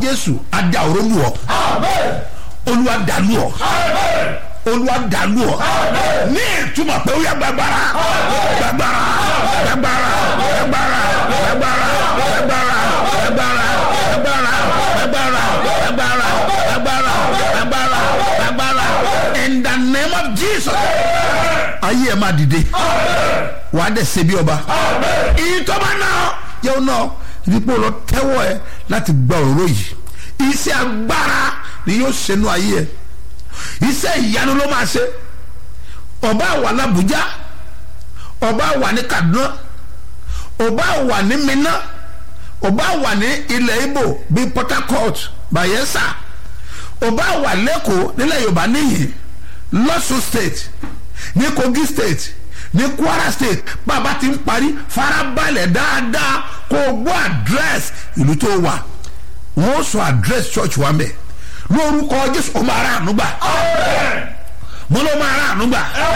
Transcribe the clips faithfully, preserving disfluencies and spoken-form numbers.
Jésù ada òrólù ọ. Olúwa dàlú ọ. Olúwa dàlú ọ. Ní ìtumọ̀ pé ó yá gbàgbára gbàgbára gbàgbára gbàgbára gbàgbára gbàgbára gbàgbára gbàgbára gbàgbára gbàgbára gbàgbára gbàgbára gbàgbára in the name of Jesus. Ayé ẹ̀ máa dìde. Wàá dẹ̀ ṣe bí ọba. Ìtọ́ba náà yẹ ọ náà ìdípò lọ tẹ́wọ́ ẹ láti gba òróró yìí. Iṣẹ́ agbára ni yóò ṣe nú ayé ẹ. Iṣẹ́ ìyanu ló máa ṣe. Ọba wà ní Abuja, ọba wà ní Kaduna, ọba wà ní Minna, ọba wà ní ilẹ̀ Igbo bíi Port Harcourt, Bayelsa, ọba wà lẹ́kọ̀ọ́ nílẹ̀ Yorùbá níyì, Lọ́ṣùn state, ní Kogi state, ní Kwara state. Bàbá ti ń parí farabalẹ̀ dáadáa kó o gbọ́ address ìlú tó wà. Wọ́n sọ address church wa mẹ́. Lórúkọ Jésù ó máa rà ànúgbà. Mo ló máa rà ànúgbà.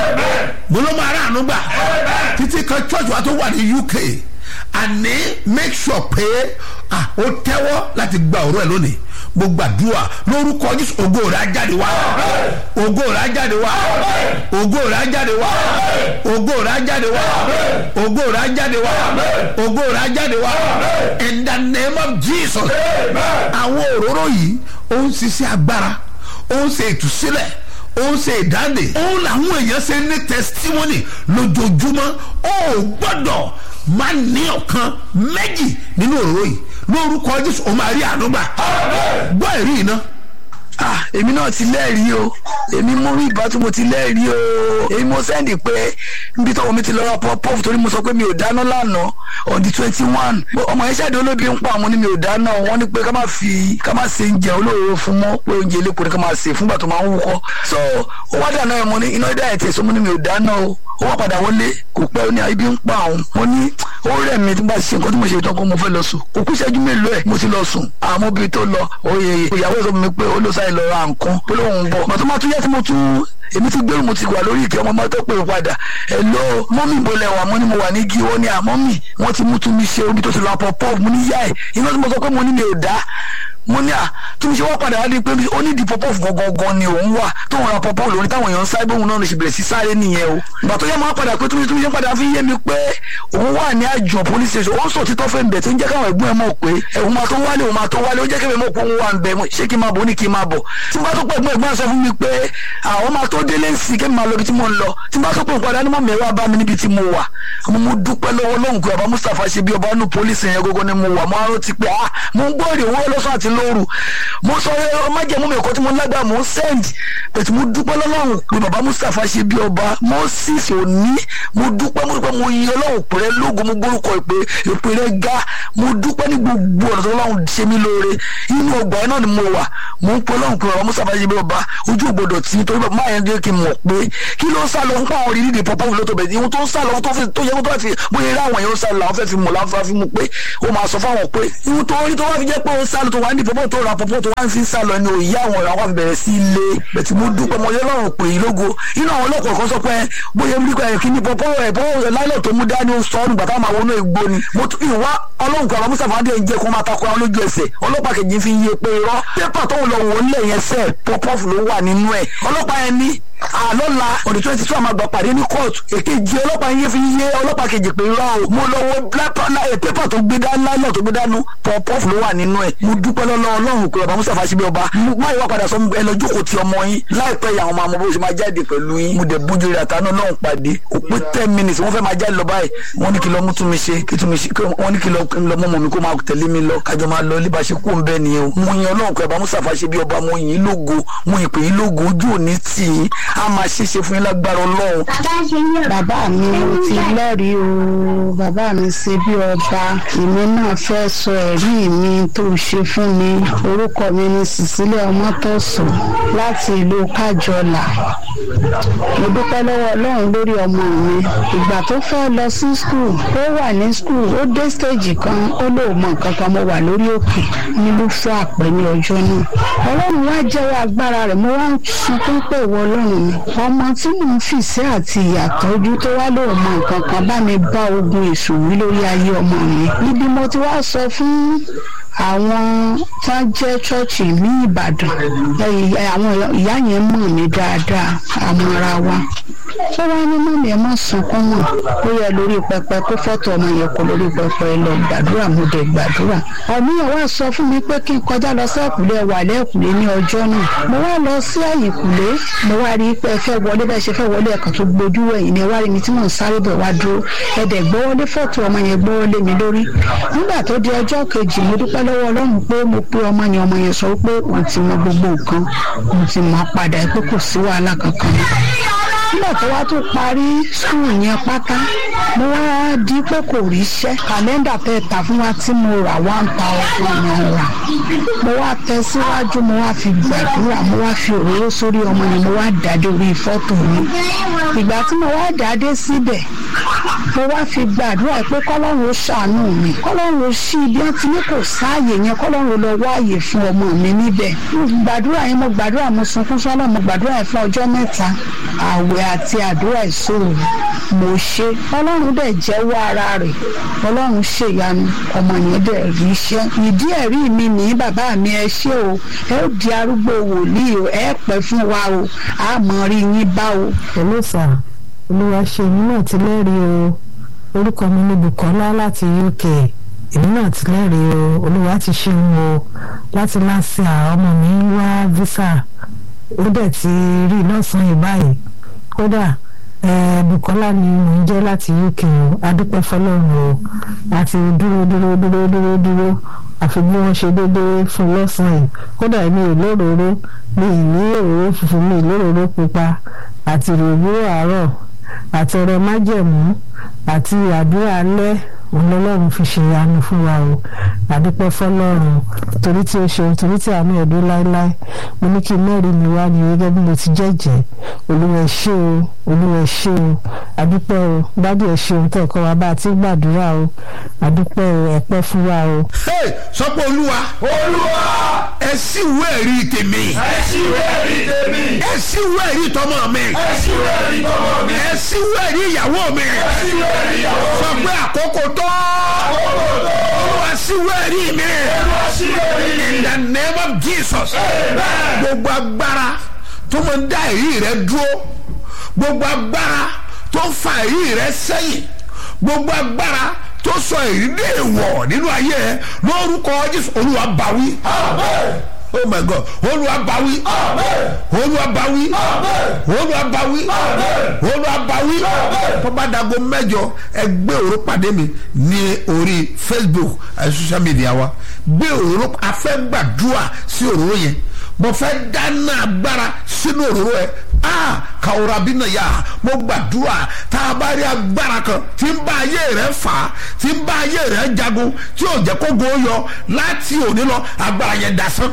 Mo ló máa rà ànúgbà. Títí kan church wa tó wà ní U K. Àní make sure pé ah ó tẹ́wọ́ láti gba ọ̀rọ̀ ẹ̀ lónìí. Mo gbàdúrà lórúkọ Jésù ògo rẹ̀ á jáde wá. Ògo rẹ̀ á jáde wá. Ògo rẹ̀ á jáde wá. Ògo rẹ̀ á jáde wá. Ògo rẹ̀ á jáde wá. Ògo rẹ̀ á jáde wá. In the name of Jesus. Àwọn òróró yìí ó ń ṣiṣẹ́ agbára, ó ń ṣe ìtúsílẹ̀, ó ń ṣe ìdáǹdè, ó làwọn èèyàn ṣe ní testimony lójoojúmọ́. Ó gbọ́dọ̀ máa ní ọ̀kan méjì nínú òróró yìí lórúkọ Jésù ó máa rí àánú gbà. Gbọ́ ẹ̀rí iná. Ah, èmi náà ti lẹ́rìí o, èmi mú rí ìbá tí mo ti lẹ́rìí o, èmi mo sẹ́ndì pé níbi tọ́wọ́ mi ti lọ́ra pọ́pọ́ọ̀fù torí mo sọ pé mi ò dáná lánàá on the twenty one. Ọmọ yẹn ṣáàdì olóbi ń pa àwọn ní mi ò dáná, wọ́n ní pé ká má fi ká má ṣe oúnjẹ olóòrò fún mọ́, pé oúnjẹ eléko ni ká má ṣe fúngbà tó máa ń wúkọ́. So ó wá dáná ẹ̀ mo ní iná ìdá ẹ̀ tẹ̀sọ́ mo ní mi ò dáná o, ó wá padà wọlé kò pẹ́ ó ní ibi ń pa àwọn, mo ní ó rẹ̀ mi tí bá ṣe nǹkan tí mo ṣe tán kó mo fẹ́ lọ sùn, kò kú ìṣẹ́jú mélòó ẹ̀ mo ti lọ sùn. Àmọ́ bí tó lọ òye ìyàwó sọ mi pé ó ló sáré lọ ra nǹkan tó lóun bọ̀ màtó má tún yẹ tí mo tún èmi ti gbẹ́rù mo ti wà lórí ìkẹ́ ọmọ máa tó pè padà hello mọ́mì mo lẹ́wà mo ní mo wà ní gí ó ní àmọ́mì wọ́n ti mú tún mi ṣe omi tó ti lọ pọ̀pọ̀ mo ní yá ẹ̀ iná tí mo sọ pé mo ní mi ò dá mo ní à tí mo ṣe wá padà wá di pé ó ní di pọ̀pọ̀ gangan ni òun wà tó ń ra pọ̀pọ̀ lórí táwọn èèyàn ń sáré bóun náà ló ṣe bẹ̀rẹ̀ sí sáré nìyẹn o ìgbà tó yẹ máa padà pé tí mo ṣe padà fi yé mi pé òun wà ní àjọ police station ó ń sọ títọ́ fẹ́ ń bẹ̀ tó ń jẹ́ káwọn ẹ̀gbọ́n ẹ̀ mọ̀ pé ẹ̀hún máa tó wálé òun máa tó wálé ó jẹ́ kẹ́mi mọ̀ pé òun wà ń bẹ̀ ṣé kí n máa bọ̀ ó ní kí n máa bọ̀ tí n bá tó pẹ̀ ẹ̀gbọ́n ẹ̀gbọ́n sọ fún mi pé àwọn máa tó délé sí kẹ́mi máa lọ ibi tí mo ń lọ tí n bá tó pẹ̀ padà ní mọ̀ mẹ́wàá bá mi níbi tí mo wà mo mú dúpẹ́ lọ́wọ́ lọ́hùn pé bàbá Mustapha ṣe bí ọba nù police yẹn gógó ni mo wà mo arọ́ ti pé ah mo ń gbọ́ èrè owó lọ́sàn àti lóru mo sọ ẹ ọmọ jẹ́ mú mi ẹ̀kọ́ tí mo lágbà mo ń send bẹ̀tì mo dúpẹ́ lọ́lọ́run pé bàbá Mustapha ṣe bí ọba Moses òní mo dúpẹ́ mo dúpẹ́ mo yin Ọlọ́run pẹ̀rẹ́ lógo mo gbórúkọ ìpè ìpè rẹ̀ ga mo dúpẹ́ ní gbogbo ọ̀nà tó Ọlọ́run ṣe mí lóore inú ọgbà ẹ̀ náà ni mo wà mo ń pẹ́ Ọlọ́run pé bàbá Mustapha ṣe bí ọba ojú ògbódò tí torí bàbá máa yẹn dé kí n mọ̀ pé kí ló ń sá lọ ń pa àwọn orí nídìí pọ̀pọ̀ ló tó bẹ̀ ihun tó ń sá lọ tó yẹ kó tó bá fi bóyá eré àwọn èèyàn ń sá lọ àwọn fẹ́ fi mọ̀ láwọn fẹ́ fi mú pé ó máa sọ fáwọn pé ihun tó rí tó wá fi jẹ́ pé ó ń sá lọ tó wá ní pọ̀pọ̀ tó ra pọ̀pọ̀ tó wá ń fi sá lọ ni òye àwọn ọ̀rọ̀ àwọn bẹ̀rẹ̀ sí ilé bẹ̀tì mo dúpẹ́ mo yẹ lọ́rùn pé ìlógo inú àwọn ọlọ́pàá kan sọ pé bóyá bí kò kí ni pọ̀pọ̀ rẹ̀ pọ̀pọ̀ láìlọ́ tó mú dání ó sọ ọ́ nígbà táwọn àwọn onú ègbó ni mo tún ìwá ọlọ́run kan àbámúsà fàdé ń jẹ́ kó máa takò àwọn lójú ẹsẹ̀ ọlọ́pàá kejì fi yé pé irọ́ pépà tó ń lọ wò ó lẹ̀ yẹn sẹ́ẹ̀ pọ̀pọ̀ ló wà nínú ẹ̀ ọlọ́pàá yẹn ní àlọ́la ọ̀dẹ̀ twenty two àmà gbà pàdé ní kóòtù èkejì ọlọ́pàá yẹn fi yé ọlọ́pàá kejì pé irọ́ o mo lọ wo pépà tó gbé dání láìlọ́ tó gbé dánú pọ̀pọ̀ ló wà nínú ẹ̀ mo dúpẹ́ lọ́lọ́ ọlọ́run pé bàbá Mustapha ṣe bí ọba má yẹ wá padà sọ ẹ lọ jókòó ti ọmọ yín láìpẹ́ yà àwọn ọmọ bó ṣe máa jáde pẹ̀lú yín mo dẹ̀ bójú rẹ̀ àtàánú náà pàdé ó pé ten minutes wọ́n fẹ́ máa jáde lọ báyìí wọ́n ní kí lọ mú tún mi ṣe kí tún mi ṣe wọ́n ní kí lọ mọ́mọ́ mi kó máa tẹ̀lé mi lọ kájọ máa lọ líba ṣe kó ń bẹ́ẹ̀ nìyẹn o mo yin ọlọ́run pé bàbá Mustapha ṣe bí ọba mo yin lógo mo yin pè yín lógo ojú òní tì yín á máa ṣe ṣe fún yín lágbára ọlọ́run. bàbá mi mo ti lẹ́rìí o bàbá mi ṣe bí ọba èmi náà fẹ́ sọ ẹ̀rí mi tó ṣe fún mi orúkọ mi ni Cecilia Ọmọtọ́sùn láti ìlú Kájọlà mo dúpẹ́ lọ́wọ́ ọlọ́run lórí ọmọ mi ìgbà tó fẹ́ lọ sí skul ó wà ní skul ó dé stage kan ó lóò mọ nǹkan kan mo wà lórí òkè nílùfẹ́ àpẹ ní ọjọ́ náà ọlọ́run wá jẹ́wọ́ agbára rẹ̀ mo wá ń sunkún pé ìwọ ọlọ́run mi ọmọ tí mò ń fìṣẹ́ àti ìyàtọ́jú tó wá lóò mọ nǹkan kan bá mi bá ogun èṣù wí lórí ayé ọmọ mi níbi mo ti wá sọ fún àwọn tí wọ́n jẹ́ ṣọ́ọ̀ṣì ní Ìbàdàn àwọn ìyá yẹn mọ̀ mí dáadáa àmọ́ ara wa ó wá ní mọ́mí ẹ̀ má sunkún mọ́ ó yẹ lórí pẹpẹ kó fọ́tò ọmọ yẹn kó lórí pẹpẹ lọ gbàdúrà mo dé gbàdúrà ọmọ yẹn wá sọ fún mi pé kí n kọjá lọ sí ẹ̀kúlé wà lẹ́ẹ̀kúlé ní ọjọ́ náà mo wá lọ sí ẹ̀yìnkùlé mo wá rí pé ẹ fẹ́ wọlé bẹ́ẹ̀ ṣe fẹ́ wọlé ẹ̀kan tó gbójú ẹ̀yìn ni ẹ wá rí mi tí mò ń sáré bẹ̀ wá dúró ẹ̀dẹ̀ gbọ́wọ́lé fọ́tò ọmọ yẹn gbọ́wọ́lé mi lórí nígbà tó di ọjọ́ kejì mo dúpẹ́ lọ́wọ́ Ọlọ́run pé mo pé ọmọ yẹn ọmọ yẹn sọ pé òun ti mọ gbogbo nǹkan òun ti mọ padà pé kò sí wàhálà kankan nígbà tó wá tó parí skul yẹn pátá mo wá di pé kò rí iṣẹ́ kàlẹ́ndà tẹ́ ta fún wa tí mo rà one thousand naira mo wá tẹ síwájú mo wá fi gbàdúrà mo wá fi òróró sórí ọmọ yẹn mo wá dàdé orí fọ́tò mi ìgbà tí mo wá dàdé síbẹ̀ mo wá fi gbàdúrà pé kọ́lọ́run ó ṣàánú mi kọ́lọ́run ó ṣí ibi wọn ti ní kò sáàyè yẹn kọ́lọ́run lọ wáàyè fún ọmọ mi níbẹ̀ gbàdúrà yẹn mo gbàdúrà mo sunkún sọ́lọ́ mo gbàdúrà yẹn fún ọjọ́ mẹ́ta àwẹ̀ àti àdúrà ìṣòro mo ṣe ọlọ́run dẹ̀ jẹ́wọ́ ara rẹ̀ ọlọ́run ṣèyanu ọmọ yẹn dẹ̀ rí iṣẹ́ ìdí ẹ̀rí mi ní bàbá mi ẹ ṣé o ẹ ó di arúgbó wòlíì o ẹ pẹ́ fún wa o àmọ́ rí yín bá o. hello sir olúwa ṣe èmi náà ti lẹ́rìí o orúkọ mi ní Bùkọ́lá láti U K èmi náà ti lẹ́rìí o olúwa ti ṣe ń wo láti láṣà ọmọ mi wá visa ó dẹ̀ ti rí lọ́sàn-án ìbáyìí kódà Bùkọ́lá ni mò ń jẹ́ láti U K o adúpẹ́ fọlọ́run o àti dúró dúró dúró dúró dúró àfi bí wọ́n ṣe déédéé fún lọ́sàn-án yìí kódà èmi ò lóróró mi ì ní òróró funfun mi ì lóróró pupa àti ìròyìn àárọ̀ àti ọ̀rọ̀ májẹ̀mú àti àdúrà alẹ́ ọlọ́run fi ṣe àánú fún wa o àdúpẹ́ fọlọ́run torí tí ó ṣe torí tí àánú ẹ̀dún láéláé mo ní kí mẹ́rin mi wá ní gẹ́gẹ́ bí mo ti jẹ́jẹ́ olúwa ẹ ṣé o olúwa ẹ ṣé o àdúpẹ́ o dádì ẹ ṣeun tẹ́ ẹ̀kọ́ wa bá a ti gbàdúrà o àdúpẹ́ o ẹ pẹ́ fún wa o. sọ pé olúwa olúwa ẹ ṣí ìwé ẹ̀rí tèmi ẹ ṣí ìwé ẹ̀rí tèmi ẹ ṣí ìwé ẹ̀rí tọmọ mi ẹ ṣí ìwé ẹ̀rí tọmọ mi ẹ ṣí ìwé ẹ̀rí ìyàwó mi ẹ ṣí ìwé ẹ̀rí ìyàwó mi sọ pé àkókò tó àkókò tó olúwa ṣí ìwé ẹ̀rí mi olúwa ṣí ìwé ẹ̀rí mi in the name of Jesus amen. gbogbo agbára tó máa ń dá èyí rẹ dúró gbogbo agbára tó ń fa èyí rẹ sẹ́yìn gbogbo agbára tó sọ èyí dé èèwọ̀ nínú ayé ẹ lórúkọ Jésù olúwa báwí. amen. oh my God olúwa báwí. amen. olúwa báwí. amen. olúwa báwí. amen. olúwa báwí. amen. tó bá dago mẹ́jọ ẹ gbé òróró pàdé mi ní orí Facebook àti social media wa gbé òróró afẹ́ gbàdúrà sí òróró yẹn mo fẹ́ dáná agbára sínú òróró ẹ ah kàwọ́ra bí náà yá mo gbàdúrà tá a bá rí agbára kan tí ń bá ayé rẹ fà á tí ń bá ayé rẹ jagun tí ò jẹ́ kó go yọ láti òní lọ agbára yẹn dasán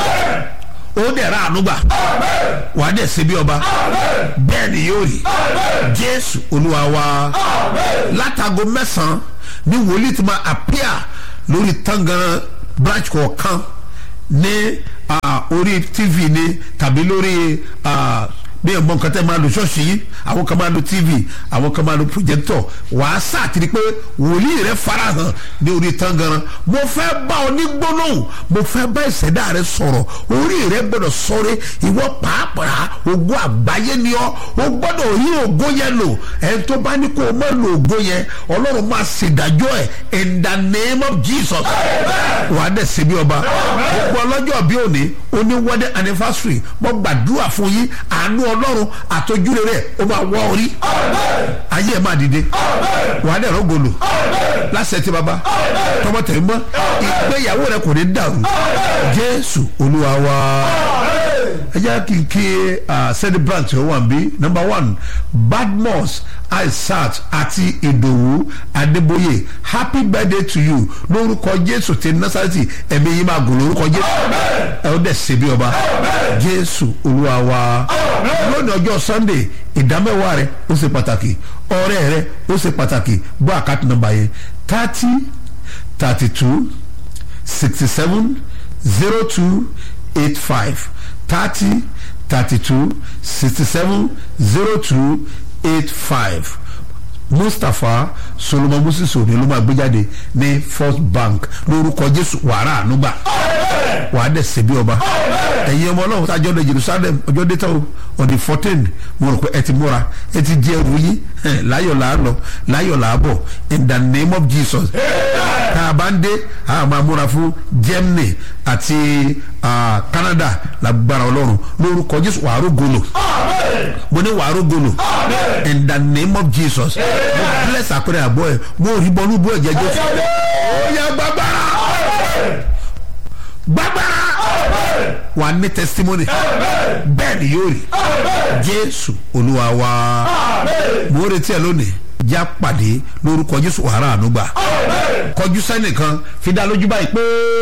ó dẹ̀ ra ànúgbà wà á dẹ̀ ṣe bí ọba bẹ́ẹ̀ ni yóò rí Jésù Olúwa wa látago mẹ́sàn-án ní wòlíì tí máa appear lórí Tangaran branch kọ̀ọ̀kan ní orí tv ni tàbí lórí bí ẹ̀gbọ́n kan tẹ́ máa lo ṣọ́ọ̀ṣì yìí àwọn kan máa lo tv àwọn kan máa lo projector wàá sàtìrí pé wòlíì rẹ farahàn ní orí Tangaran mo fẹ́ bá ọ ní gbólóhùn mo fẹ́ bá ìṣẹ̀dá rẹ sọ̀rọ̀ orí rẹ gbọ́dọ̀ sọ̀rọ̀ ìwọ pàápàá ògo àgbáyé ni ọ o gbọ́dọ̀ rí ògo yẹn lò ẹni tó bá ní kó o má lo ògo yẹn Ọlọ́run máa ṣèdájọ́ ẹ̀ in the name of Jesus wàá dẹ̀ ṣe bí ọba gbogbo ọlọ́jọ́ bí òní oní wedding anniversary mo gbàdúrà fún yín àánú Ọlọ́run àtọ́júre rẹ̀ ó máa wọ́ orí ayé ẹ̀ máa dìde wàá dẹ̀ rọ́gọ̀lù láṣẹ tí baba tọmọ tẹ̀lé mọ́ ìgbéyàwó rẹ̀ kò ní dàrú Jésù Olúwa wa ẹ jẹ́ kí n kí celebrant tó wà bí number one Badmus Aisat àti Ìdòwú Adébóyè happy birthday to you lórúkọ Jésù ti Násárẹ́tì ẹ̀mí yìí máa gùn lórúkọ Jésù ẹ ó dẹ̀ ṣe bí ọba Jésù Olúwa wa lónìí ọjọ́ Sunday ìdámẹ́wàá rẹ ó ṣe pàtàkì ọrẹ rẹ ó ṣe pàtàkì gbọ́ àkáàtì nọ́mbà yẹn thirty thirty two sixty seven zero two eight five thirty thirty two sixty seven zero two eight five Mustapha Solomon Moses òní ló máa gbé jáde ní First Bank lórúkọ Jésù wàrà ànúgbà wàá dẹ̀ ṣe bí ọba ẹ̀yin ọmọ ọlọ́run tá a jọ lọ Jerusalem ọjọ́ dé tán o on the fourteen mo rò pé ẹ ti múra ẹ ti jẹ ẹrù yín láyọ̀ là á lọ láyọ̀ là á bọ̀ in the name of Jesus tá a bá ń dé a máa múra fún Germany àti Canada lágbára ọlọ́run lórúkọ Jésù wàá rógolo mo ní wàá rógolo in the name of Jesus mo bless àpẹẹrẹ àbọ̀ ẹ̀ mo rí bọ́nú bọ́ ẹ̀jẹ̀ Jésù ó yẹ gbàgbára gbàgbára wà ní testimony bẹ́ẹ̀ ni yóò rí Jésù Olúwa wa mo retí ẹ lónìí já pàdé lórúkọ Jésù wàrà ànúgbà kọjú sẹ́nìkan fi dá lójú báyìí pé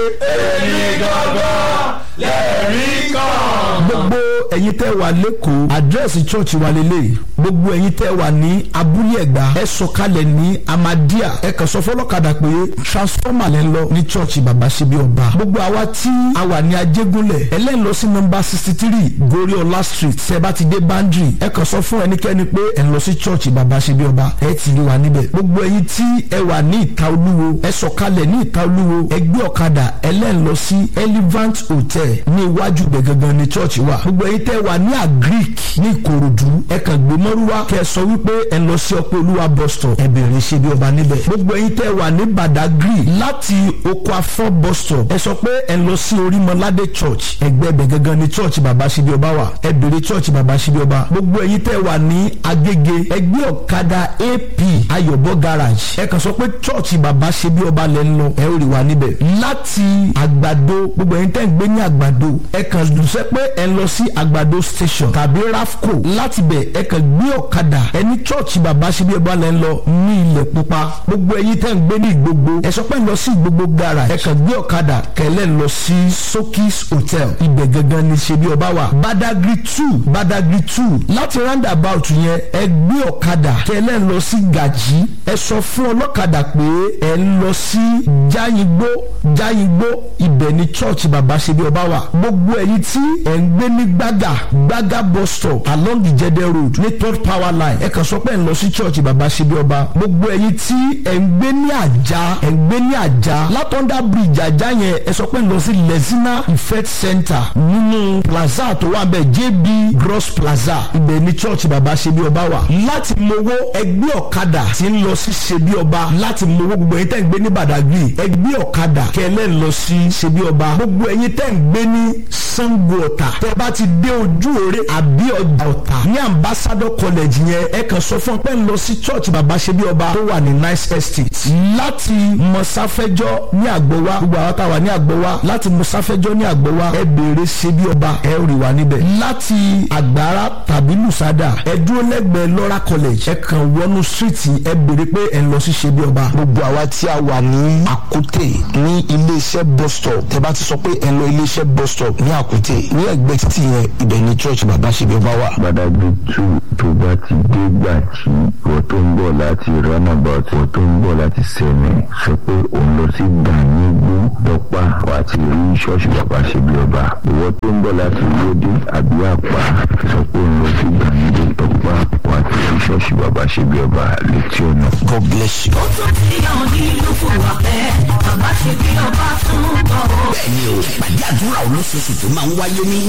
èmi gangan lẹ́rìí kan. gbogbo ẹ̀yin tẹ́ wà lẹ́kọ̀ọ́ àdírẹ́sì church wa lélẹ̀ gbogbo ẹ̀yin tẹ́ wà ní abúlé ẹ̀gbá ẹ sọ̀kalẹ̀ ní Amadia ẹ kàn sọ fọlọ́kadà pé transformer lẹ́ ń lọ ní church bàbá ṣebí ọba gbogbo àwa tí a wà ní Ajégúnlẹ̀ ẹlẹ́ń lọ sí nọ́mbà sixty three Goriola street tẹ́ bá ti dé boundary ẹ kàn sọ fún ẹnikẹ́ni pé ẹ ń lọ sí church bàbá ṣebí ọba ẹ ti rí wa níbẹ̀ gbogbo ẹ̀yin tí ẹ wà ní Ìta Olúwo ẹ sọ̀kalẹ̀ ní Ìta Olúwo ẹ gbé ọ̀kadà ẹlẹ́ń lọ sí Elevant Hotel ní iwájú ibẹ̀ gangan ní church wa gbogbo ẹ̀yin tẹ́ wà ní Agric ní Ìkòròdú ẹ kàn gbé mọ́rúwá kẹ́ sọ wípé ẹ lọ sí Ọpẹ́ Olúwa bus stop ẹ bẹ̀rẹ̀ ṣebí ọba níbẹ̀ gbogbo ẹ̀yin tẹ́ wà ní Badagry láti Oko Afọ bus stop ẹ sọ pé ẹ lọ sí Orímọládé church ẹgbẹ́ ibẹ̀ gangan ní church bàbá ṣebí ọba wà ẹ bẹ̀rẹ̀ church bàbá ṣebí ọba gbogbo ẹ̀yin tẹ́ wà ní Agége ẹgbẹ́ ọ̀kadà A P Ayọ̀bọ garage ẹ kàn sọ pé church bàbá ṣebí ọba lẹ́ ń lọ ẹ ó rí wa níbẹ̀ láti Àgbàdo gbogbo ẹ̀yin tẹ́ ń gbé ní Àgbàdo ẹ kàn dùnsẹ́ pé ẹ lọ sí Àgbàdo station tàbí Rafco láti bẹ̀ ẹ kàn gbé ọ̀kadà ẹni church bàbá ṣebí ọba lẹ́ ń lọ ní Ilẹ̀ Pupa gbogbo ẹ̀yin tẹ́ ń gbé ní Ìgbogbo ẹ sọ pé ẹ lọ sí Ìgbogbo garage ẹ kàn gbé ọ̀kadà kẹlẹ́ lọ sí Sokis hotel ibẹ̀ gangan ní ṣebí ọba wà Badagry two Badagry two láti roundabout yẹn ẹ gbé ọ̀kadà kẹlẹ́ lọ sí Gàjí ẹ sọ fún ọlọ́kadà pé ẹ ń lọ sí Jáyìngbó Jáyìngbó ibẹ̀ ní church bàbá ṣebí ọba wà gbogbo ẹ̀yin tí ẹ ń gbé ní Gbágà Gbágà bus stop along Ìjẹ̀dẹ̀ road ní third power line ẹ kàn sọ pé ẹ ń lọ sí church bàbá ṣebí ọba gbogbo ẹ̀yin tí ẹ ń gbé ní Àjà ẹ ń gbé ní Àjà látọ̀ndà bridge Àjà yẹn ẹ sọ pé ẹ ń lọ sí Lezina Ifẹ̀ center nínú plaza tó wà bẹ́ẹ̀ J B Gross Plaza ibẹ̀ ní church bàbá ṣebí ọba wà láti mowó ẹgbẹ́ ọ̀kadà tí ń lọ sí ṣebí ọba láti mowó gbogbo ẹ̀yin tẹ́ ń gbé ní Badagry ẹgbẹ́ ọ̀kadà kẹlẹ́ ń lọ sí ṣebí ọba gbogbo ẹ̀yin tẹ́ ń gbé ní Sango Ọ̀tà tẹ́ bá ti dé ojú òre àbí ọjà Ọ̀tà ní Ambassador College yẹn ẹ kàn sọ fún ọ pé ń lọ sí church bàbá ṣebí ọba tó wà ní Nice Estate láti Mọ̀sáfẹ́jọ́ ní Àgbọ̀wá gbogbo àwọn táwa ní Àgbọ̀wá láti Mọ̀sáfẹ́jọ́ ní Àgbọ̀wá ẹ béèrè ṣebí ọba ẹ rí wa níbẹ̀ láti Àgbàrá tàbí Lùsádà ẹ dúró lẹ́gbẹ̀ẹ́ Lọ́ra College ẹ kàn wọnú street ẹ béèrè pé ẹ lọ sí ṣebí ọba. gbogbo àwa tí a wà ní Àkútè ní iléeṣẹ́ bus stop tẹ́ bá ti sọ pé ẹ lọ iléeṣẹ́ bus stop ní Àkútè ní ẹgbẹ́ títì yẹn ibẹ̀ ní church bàbá ṣebí ọba wà. Badagry two tó bá ti dé gbà tí wọ́n tó ń bọ̀ láti runabout wọ́n tó ń bọ̀ láti Sẹ́mi sọ pé òun lọ sí Gànígbó Dọ́pà wà á ti rí ṣọ́ọ̀ṣì bàbá ṣebí ọba ìwọ́n tó ń bọ̀ láti Yódé àbí Àpá sọ pé òun lọ sí Gànígbó Dọ́pà wà á ti rí ṣọ́ọ̀ṣì bàbá ṣebí ọba létí ọ̀nà. God bless you. ó tún ti hàn ní ìlú fún wa pẹ́ bàbá ṣebí ọba tún bọ̀. bẹ́ẹ̀ni o ìpàdé àdúrà olóṣooṣù tó máa ń wáyé ní